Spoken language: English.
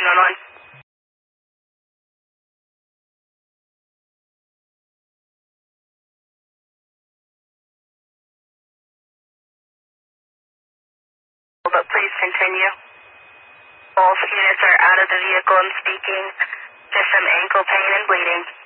911. But please continue. Both units are out of the vehicle and speaking. Just some ankle pain and bleeding.